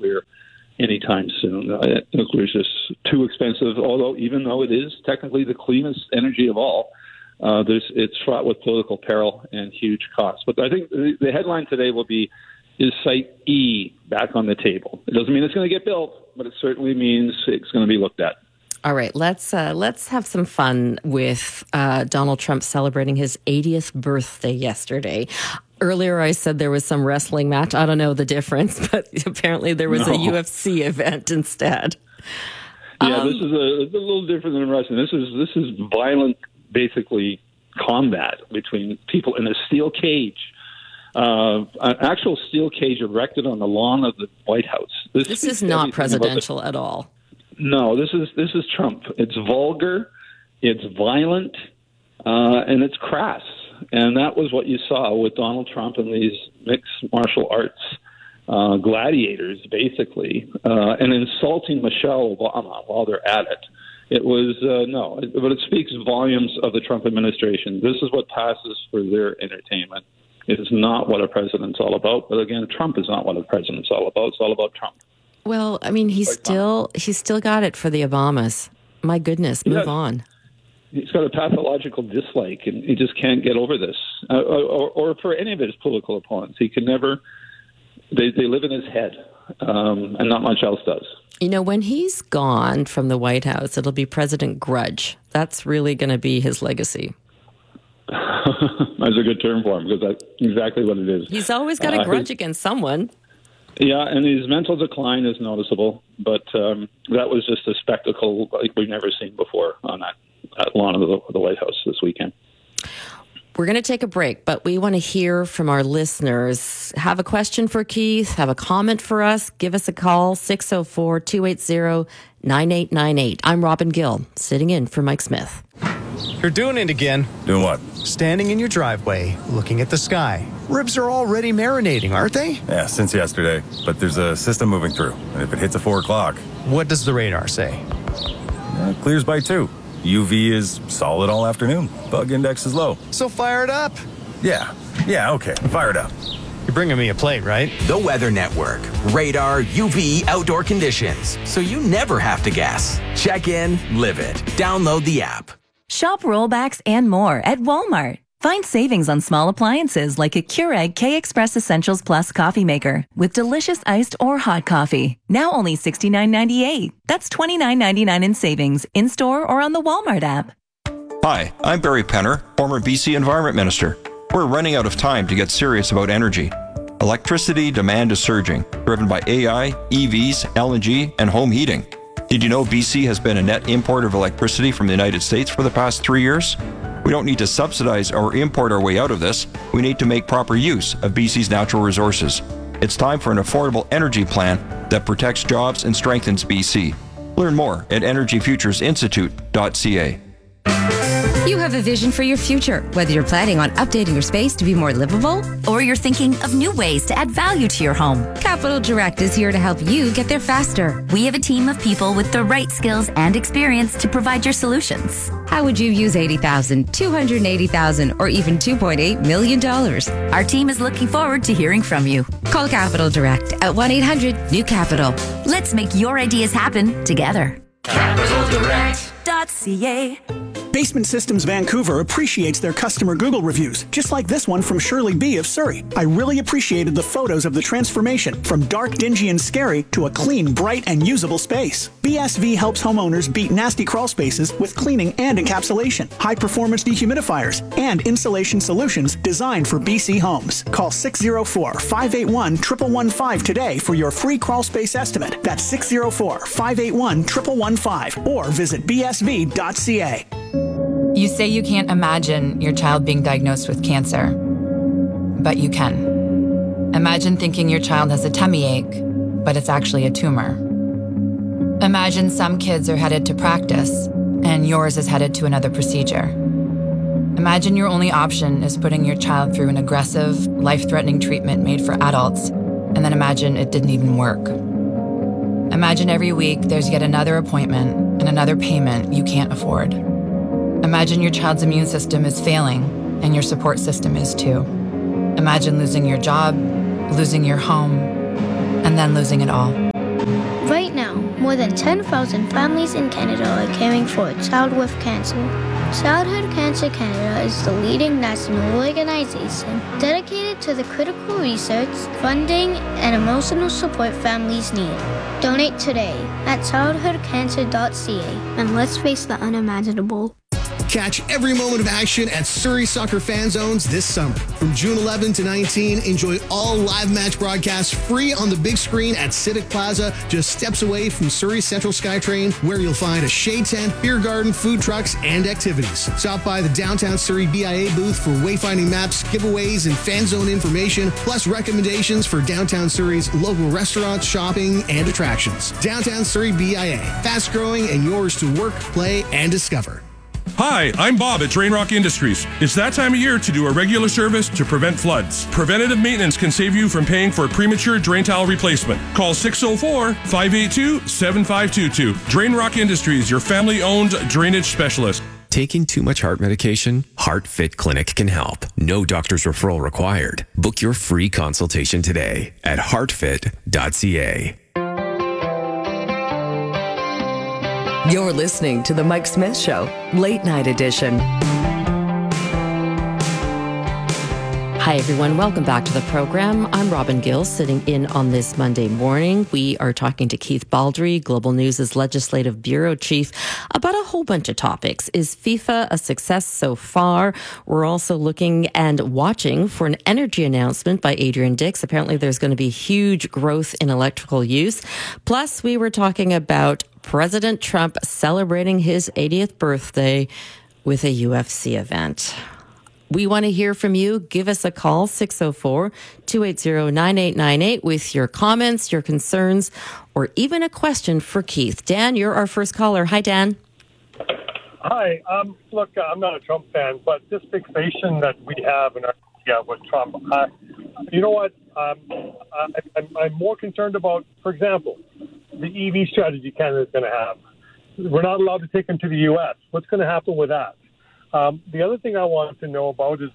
nuclear anytime soon. Nuclear is just too expensive, even though it is technically the cleanest energy of all, it's fraught with political peril and huge costs. But I think the headline today will be, is Site E back on the table? It doesn't mean it's going to get built, but it certainly means it's going to be looked at. All right, let's have some fun with Donald Trump celebrating his 80th birthday yesterday. Earlier, I said there was some wrestling match. I don't know the difference, but apparently there was a UFC event instead. Yeah, this is a little different than wrestling. This is violent, basically combat between people in a steel cage. An actual steel cage erected on the lawn of the White House. This is not presidential at all. No, this is Trump. It's vulgar, it's violent, and it's crass. And that was what you saw with Donald Trump and these mixed martial arts gladiators, basically, and insulting Michelle Obama while they're at it. It was, but it speaks volumes of the Trump administration. This is what passes for their entertainment. It is not what a president's all about. But again, Trump is not what a president's all about. It's all about Trump. Well, I mean, he's still got it for the Obamas. My goodness, move on. He's got a pathological dislike, and he just can't get over this. Or for any of his political opponents, he can never. They live in his head, and not much else does. You know, when he's gone from the White House, it'll be President Grudge. That's really going to be his legacy. That's a good term for him, because that's exactly what it is. He's always got a grudge against someone. Yeah, and his mental decline is noticeable, but that was just a spectacle like we've never seen before on that lawn of the White House this weekend. We're going to take a break, but we want to hear from our listeners. Have a question for Keith, have a comment for us, give us a call, 604-280-9898. I'm Robin Gill, sitting in for Mike Smith. You're doing it again. Doing what? Standing in your driveway, looking at the sky. Ribs are already marinating, aren't they? Yeah, since yesterday. But there's a system moving through, and if it hits at 4 o'clock... What does the radar say? It clears by 2. UV is solid all afternoon. Bug index is low. So fire it up. Yeah, okay. Fire it up. You're bringing me a plate, right? The Weather Network. Radar, UV, outdoor conditions. So you never have to guess. Check in, live it. Download the app. Shop rollbacks and more at Walmart. Find savings on small appliances like a Keurig K-Express Essentials Plus coffee maker with delicious iced or hot coffee. Now only $69.98. That's $29.99 in savings in-store or on the Walmart app. Hi, I'm Barry Penner, former BC Environment Minister. We're running out of time to get serious about energy. Electricity demand is surging, driven by AI, EVs, LNG, and home heating. Did you know BC has been a net importer of electricity from the United States for the past 3 years? We don't need to subsidize or import our way out of this. We need to make proper use of BC's natural resources. It's time for an affordable energy plan that protects jobs and strengthens BC. Learn more at energyfuturesinstitute.ca. You have a vision for your future, whether you're planning on updating your space to be more livable or you're thinking of new ways to add value to your home. Capital Direct is here to help you get there faster. We have a team of people with the right skills and experience to provide your solutions. How would you use $80,000, $280,000, or even $2.8 million? Our team is looking forward to hearing from you. Call Capital Direct at 1-800-NEW-CAPITAL. Let's make your ideas happen together. CapitalDirect.ca. Basement Systems Vancouver appreciates their customer Google reviews, just like this one from Shirley B. of Surrey. I really appreciated the photos of the transformation from dark, dingy, and scary to a clean, bright, and usable space. BSV helps homeowners beat nasty crawl spaces with cleaning and encapsulation, high-performance dehumidifiers, and insulation solutions designed for BC homes. Call 604-581-1115 today for your free crawl space estimate. That's 604-581-1115 or visit bsv.ca. You say you can't imagine your child being diagnosed with cancer, but you can. Imagine thinking your child has a tummy ache, but it's actually a tumor. Imagine some kids are headed to practice, and yours is headed to another procedure. Imagine your only option is putting your child through an aggressive, life-threatening treatment made for adults, and then imagine it didn't even work. Imagine every week there's yet another appointment and another payment you can't afford. Imagine your child's immune system is failing, and your support system is too. Imagine losing your job, losing your home, and then losing it all. Right now, more than 10,000 families in Canada are caring for a child with cancer. Childhood Cancer Canada is the leading national organization dedicated to the critical research, funding, and emotional support families need. Donate today at childhoodcancer.ca and let's face the unimaginable. Catch every moment of action at Surrey Soccer Fan Zones this summer. From June 11 to 19, enjoy all live match broadcasts free on the big screen at Civic Plaza, just steps away from Surrey Central SkyTrain, where you'll find a shade tent, beer garden, food trucks, and activities. Stop by the downtown Surrey BIA booth for wayfinding maps, giveaways, and fan zone information, plus recommendations for downtown Surrey's local restaurants, shopping, and attractions. Downtown Surrey BIA, fast growing and yours to work, play, and discover. Hi, I'm Bob at Drain Rock Industries. It's that time of year to do a regular service to prevent floods. Preventative maintenance can save you from paying for premature drain tile replacement. Call 604-582-7522. Drain Rock Industries, your family-owned drainage specialist. Taking too much heart medication? HeartFit Clinic can help. No doctor's referral required. Book your free consultation today at heartfit.ca. You're listening to The Mike Smith Show, Late Night Edition. Hi, everyone. Welcome back to the program. I'm Robin Gill, sitting in on this Monday morning. We are talking to Keith Baldry, Global News' Legislative Bureau Chief, about a whole bunch of topics. Is FIFA a success so far? We're also looking and watching for an energy announcement by Adrian Dix. Apparently, there's going to be huge growth in electrical use. Plus, we were talking about President Trump celebrating his 80th birthday with a UFC event. We want to hear from you. Give us a call, 604-280-9898, with your comments, your concerns, or even a question for Keith. Dan, you're our first caller. Hi, Dan. Hi. Look, I'm not a Trump fan, but this fixation that we have in our with Trump, you know what? I'm more concerned about, for example, the EV strategy Canada's going to have. We're not allowed to take them to the U.S. What's going to happen with that? The other thing I want to know about is,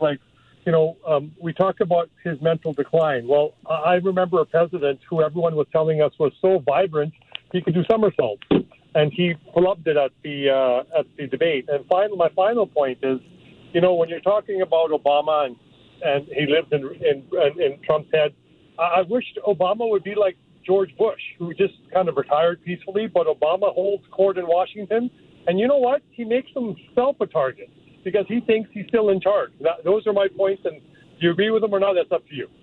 we talked about his mental decline. Well, I remember a president who everyone was telling us was so vibrant he could do somersaults, and he flubbed it at the debate. And my final point is, when you're talking about Obama and he lived in Trump's head, I wish Obama would be like George Bush, who just kind of retired peacefully, but Obama holds court in Washington. And you know what? He makes himself a target because he thinks he's still in charge. Those are my points, and do you agree with them or not? That's up to you.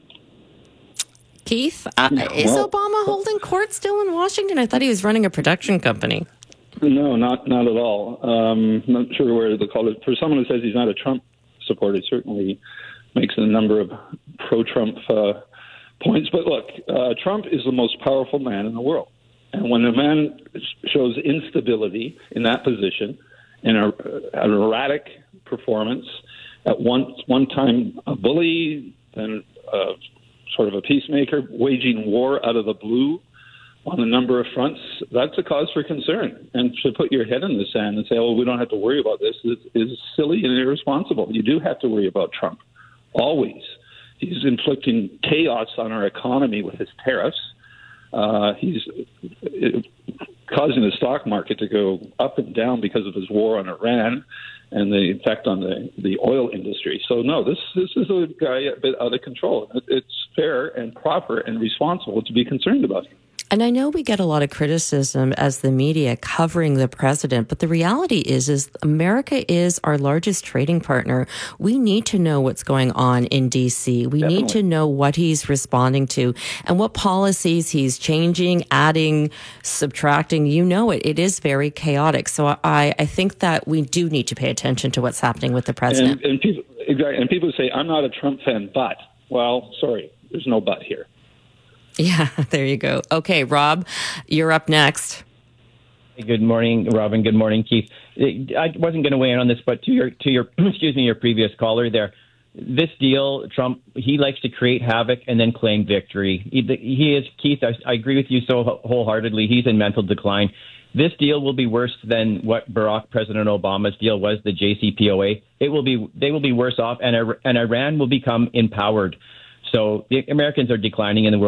Keith, is Obama holding court still in Washington? I thought he was running a production company. No, not at all. Not sure where to call it. For someone who says he's not a Trump supporter, it certainly makes a number of pro-Trump points. But look, Trump is the most powerful man in the world. And when a man shows instability in that position, in an erratic performance, at one time a bully, then sort of a peacemaker, waging war out of the blue on a number of fronts, that's a cause for concern. And to put your head in the sand and say, oh, we don't have to worry about this is silly and irresponsible. You do have to worry about Trump, always. He's inflicting chaos on our economy with his tariffs. He's causing the stock market to go up and down because of his war on Iran and the effect on the oil industry. So, no, this is a guy a bit out of control. It's fair and proper and responsible to be concerned about him. And I know we get a lot of criticism as the media covering the president, but the reality is America is our largest trading partner. We need to know what's going on in D.C. We need to know what he's responding to and what policies he's changing, adding, subtracting. You know it. It is very chaotic. So I think that we do need to pay attention to what's happening with the president. And people say, I'm not a Trump fan, but, well, sorry, there's no but here. Yeah, there you go. Okay, Rob, you're up next. Good morning, Robin. Good morning, Keith. I wasn't going to weigh in on this, but to your your previous caller there, this deal, Trump, he likes to create havoc and then claim victory. He is, Keith, I agree with you so wholeheartedly. He's in mental decline. This deal will be worse than what President Obama's deal was, the JCPOA. They will be worse off, and Iran will become empowered. So the Americans are declining in the world.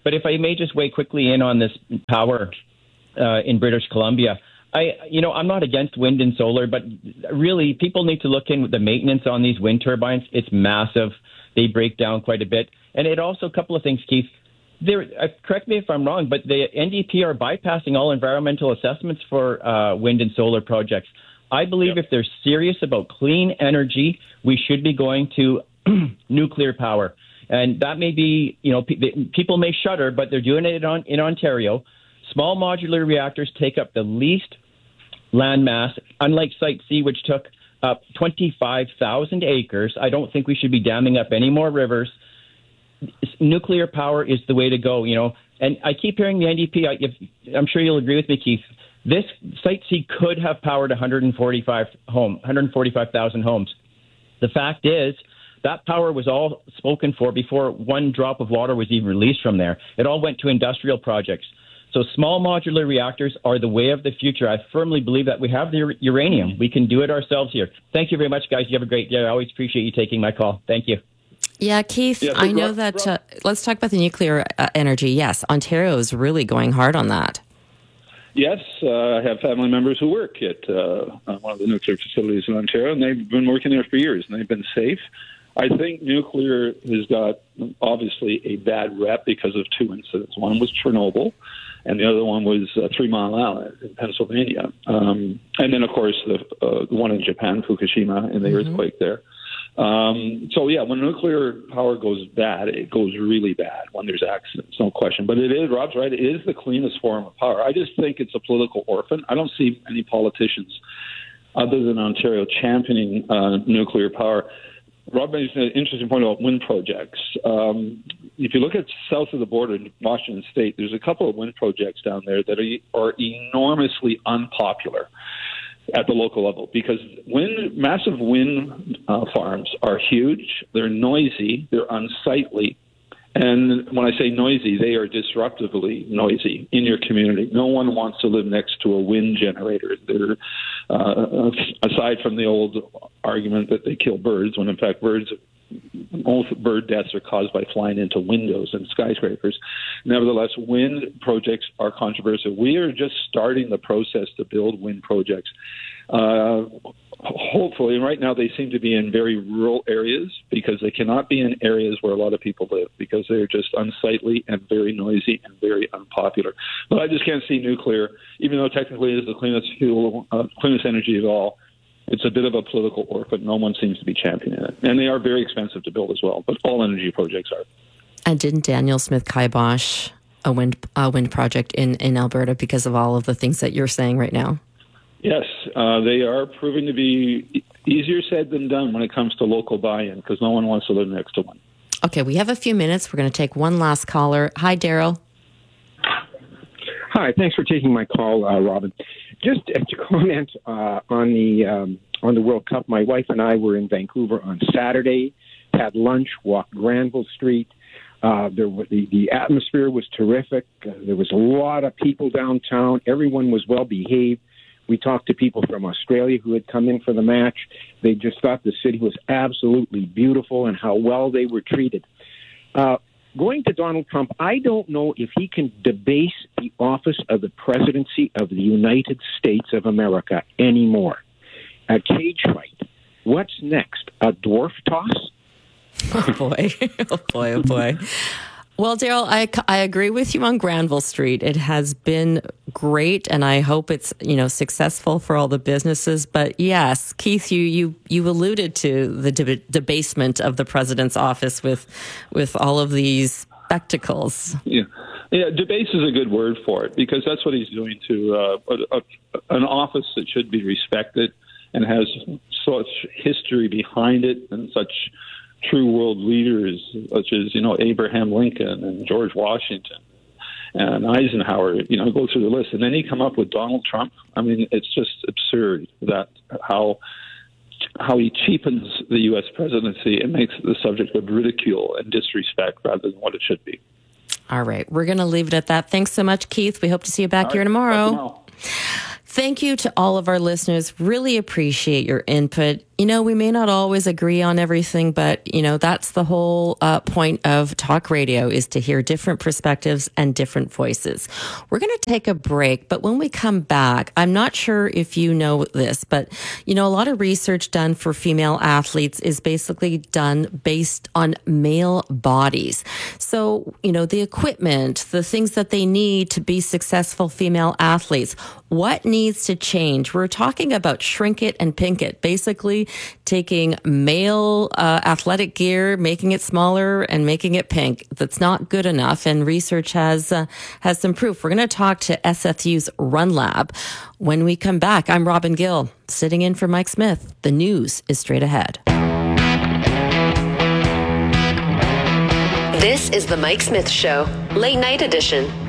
But if I may just weigh quickly in on this power in British Columbia, I'm not against wind and solar, but really people need to look in the maintenance on these wind turbines. It's massive. They break down quite a bit. And it also, a couple of things, Keith. Correct me if I'm wrong, but the NDP are bypassing all environmental assessments for wind and solar projects. I believe if they're serious about clean energy, we should be going to nuclear power. And that may be, people may shudder, but they're doing it in Ontario. Small modular reactors take up the least land mass, unlike Site C, which took up 25,000 acres. I don't think we should be damming up any more rivers. Nuclear power is the way to go, And I keep hearing the NDP, I'm sure you'll agree with me, Keith, this Site C could have powered 145,000 homes. The fact is, that power was all spoken for before one drop of water was even released from there. It all went to industrial projects. So small modular reactors are the way of the future. I firmly believe that we have the uranium. We can do it ourselves here. Thank you very much, guys. You have a great day. I always appreciate you taking my call. Thank you. Yeah, Keith, I know that. Let's talk about the nuclear energy. Yes, Ontario is really going hard on that. Yes, I have family members who work at one of the nuclear facilities in Ontario, and they've been working there for years, and they've been safe. I think nuclear has got, obviously, a bad rep because of two incidents. One was Chernobyl, and the other one was 3 Mile Island in Pennsylvania. And then, of course, the one in Japan, Fukushima, and the earthquake there. When nuclear power goes bad, it goes really bad when there's accidents, no question. But it is, Rob's right, it is the cleanest form of power. I just think it's a political orphan. I don't see any politicians other than Ontario championing nuclear power. Rob made an interesting point about wind projects. If you look at south of the border in Washington State, there's a couple of wind projects down there that are enormously unpopular at the local level because massive wind farms are huge, they're noisy, they're unsightly, and when I say noisy, they are disruptively noisy in your community. No one wants to live next to a wind generator. They're, aside from the old argument that they kill birds, when in fact most bird deaths are caused by flying into windows and skyscrapers. Nevertheless, wind projects are controversial. We are just starting the process to build wind projects. Hopefully, and right now they seem to be in very rural areas because they cannot be in areas where a lot of people live because they're just unsightly and very noisy and very unpopular. But I just can't see nuclear, even though technically it is the cleanest fuel, cleanest energy of all. It's a bit of a political orphan. No one seems to be championing it. And they are very expensive to build as well, but all energy projects are. And didn't Daniel Smith kibosh a wind project in Alberta because of all of the things that you're saying right now? Yes, they are proving to be easier said than done when it comes to local buy-in because no one wants to live next to one. Okay, we have a few minutes. We're going to take one last caller. Hi, Daryl. Hi, thanks for taking my call, Robin. Just to comment on the World Cup, my wife and I were in Vancouver on Saturday, had lunch, walked Granville Street. The atmosphere was terrific. There was a lot of people downtown. Everyone was well behaved. We talked to people from Australia who had come in for the match. They just thought the city was absolutely beautiful and how well they were treated. Going to Donald Trump, I don't know if he can debase the office of the presidency of the United States of America anymore. A cage fight. What's next? A dwarf toss? Oh, boy. Oh, boy. Oh, boy. Well, Daryl, I agree with you on Granville Street. It has been great, and I hope it's successful for all the businesses. But yes, Keith, you alluded to the debasement of the president's office with all of these spectacles. Yeah, debase is a good word for it because that's what he's doing to an office that should be respected and has such history behind it and such true world leaders such as, Abraham Lincoln and George Washington and Eisenhower, go through the list. And then you come up with Donald Trump. I mean, it's just absurd that how he cheapens the U.S. presidency and makes it the subject of ridicule and disrespect rather than what it should be. All right. We're going to leave it at that. Thanks so much, Keith. We hope to see you back here tomorrow. Thank you to all of our listeners. Really appreciate your input. You know, we may not always agree on everything, but, you know, that's the whole point of talk radio, is to hear different perspectives and different voices. We're going to take a break, but when we come back, I'm not sure if you know this, but, you know, a lot of research done for female athletes is basically done based on male bodies. So, you know, the equipment, the things that they need to be successful female athletes, what needs to change? We're talking about shrink it and pink it, basically taking male athletic gear, making it smaller and making it pink. That's not good enough. And research has some proof. We're going to talk to SFU's Run Lab. When we come back, I'm Robin Gill, sitting in for Mike Smith. The news is straight ahead. This is the Mike Smith Show, late night edition.